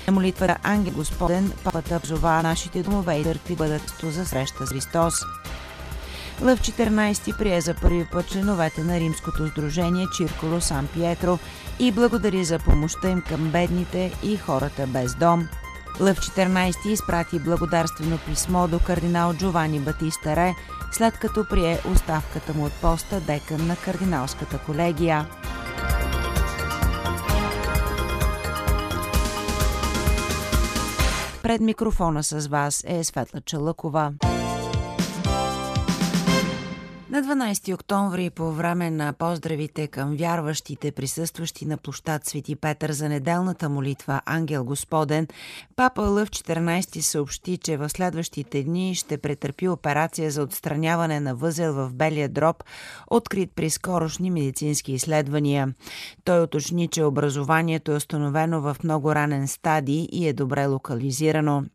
На молитвата Ангел Господен папата призова нашите домове и църкви бъдат за среща с Христос. Лъв 14 прие за първи път членовете на Римското сдружение Цирколо Сан Пиетро и благодари за помощта им към бедните и хората без дом. Лъв 14 изпрати благодарствено писмо до кардинал Джовани Батиста Ре, след като прие оставката му от поста декан на кардиналската колегия. Пред микрофона с вас е Светла Чалъкова. На 12 октомври, по време на поздравите към вярващите, присъстващи на площад Свети Петър за неделната молитва Ангел Господен, папа Лъв 14 съобщи, че в следващите дни ще претърпи операция за отстраняване на възел в белия дроб, открит при скорошни медицински изследвания. Той уточни, че образованието е установено в много ранен стадий и е добре локализирано.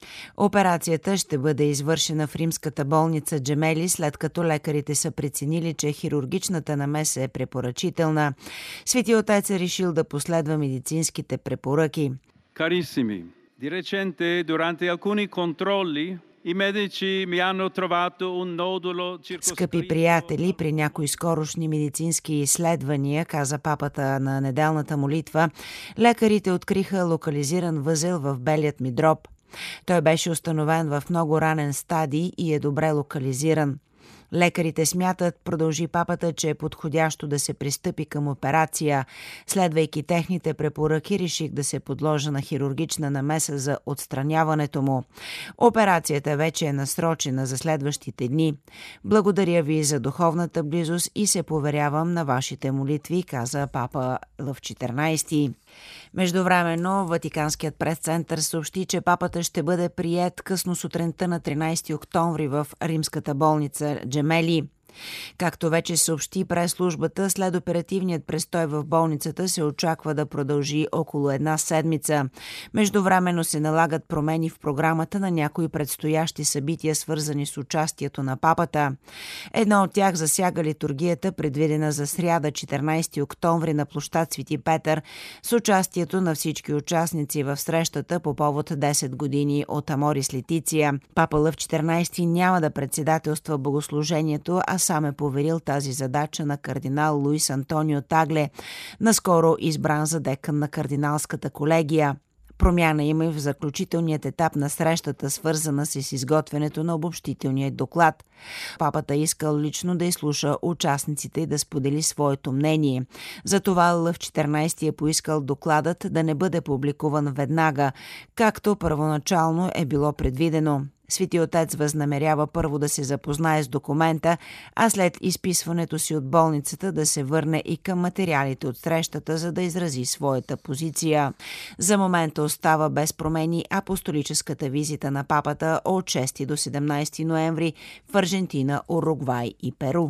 Операцията ще бъде извършена в римската болница Джемели, след като лекарите са преценили, че хирургичната намеса е препоръчителна. Свети отец е решил да последва медицинските препоръки. Carissimi, di recente durante alcuni controlli i medici mi hanno trovato un nodulo circoscritto. Скъпи приятели, при някои скорошни медицински изследвания, каза папата на неделната молитва, лекарите откриха локализиран възел в белият ми дроб. Той беше установен в много ранен стадий и е добре локализиран. Лекарите смятат, продължи папата, че е подходящо да се пристъпи към операция. Следвайки техните препоръки, реших да се подложа на хирургична намеса за отстраняването му. Операцията вече е насрочена за следващите дни. Благодаря ви за духовната близост и се поверявам на вашите молитви, каза папа Лъв 14. Междувременно Ватиканският пресцентър съобщи, че папата ще бъде приет късно сутринта на 13 октомври в римската болница Джемели. Както вече съобщи прес-службата, след оперативният престой в болницата се очаква да продължи около една седмица. Междувременно се налагат промени в програмата на някои предстоящи събития, свързани с участието на папата. Едно от тях засяга литургията, предвидена за сряда 14 октомври на площад Свети Петър, с участието на всички участници в срещата по повод 10 години от Аморис Летиция. Папа Лъв 14 няма да председателства богослужението, а сам е поверил тази задача на кардинал Луис Антонио Тагле, наскоро избран за декан на кардиналската колегия. Промяна има и в заключителният етап на срещата, свързана с изготвянето на обобщителния доклад. Папата искал лично да изслуша участниците и да сподели своето мнение. Затова Лъв 14 е поискал докладът да не бъде публикуван веднага, както първоначално е било предвидено. Свети отец възнамерява първо да се запознае с документа, а след изписването си от болницата да се върне и към материалите от срещата, за да изрази своята позиция. За момента остава без промени апостолическата визита на папата от 6 до 17 ноември в Аржентина, Уругвай и Перу.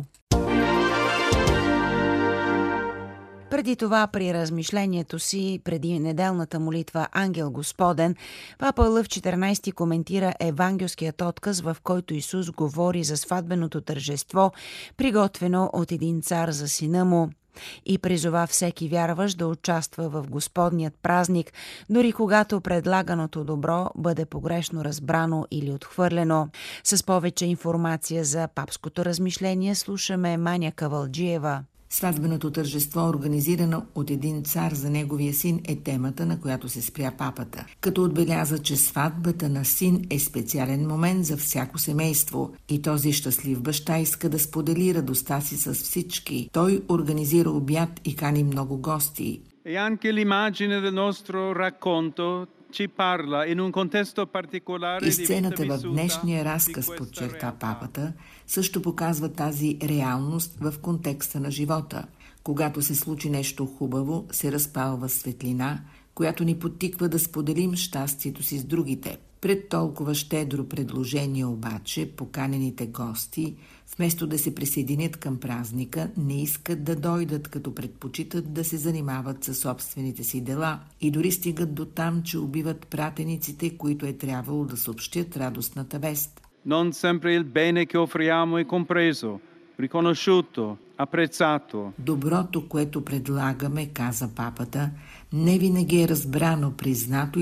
Преди това, при размишлението си, преди неделната молитва Ангел Господен, папа Лъв 14 коментира евангелският отказ, в който Исус говори за сватбеното тържество, приготвено от един цар за сина му, и призова всеки вярващ да участва в Господният празник, дори когато предлаганото добро бъде погрешно разбрано или отхвърлено. С повече информация за папското размишление слушаме Маня Кавалджиева. Сватбеното тържество, организирано от един цар за неговия син, е темата, на която се спря папата, като отбеляза, че сватбата на син е специален момент за всяко семейство и този щастлив баща иска да сподели радостта си с всички. Той организира обяд и кани много гости. E anche l'immagine del nostro racconto ci parla in un contesto particolare И di vita сцената в vissuta днешния di разказ, questa подчерта realtà. папата, също показва тази реалност в контекста на живота. Когато се случи нещо хубаво, се разпалва светлина, която ни подтиква да споделим щастието си с другите. Пред толкова щедро предложение обаче, поканените гости, вместо да се присъединят към празника, не искат да дойдат, като предпочитат да се занимават със собствените си дела и дори стигат до там, че убиват пратениците, които е трябвало да съобщят радостната вест. Non sempre il bene che offriamo è compreso, riconosciuto, apprezzato. Доброто, което предлагаме, каза папата, не винаги е разбрано, признато